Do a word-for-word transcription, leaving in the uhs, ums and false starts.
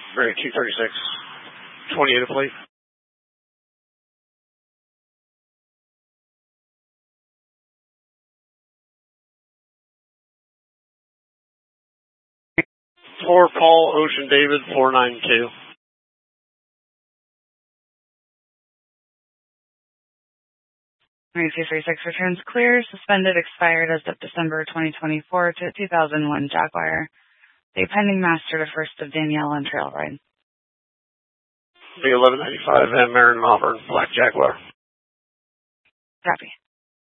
Ready, two thirty-six, twenty-eight a plate. For Paul Ocean David, four nine two. two thirty-six returns clear, suspended, expired as of December twenty twenty-four to two thousand one Jaguar. The pending master to first of Danielle on trail ride. B eleven ninety-five, Van Maren, Auburn, Black Jaguar. Copy.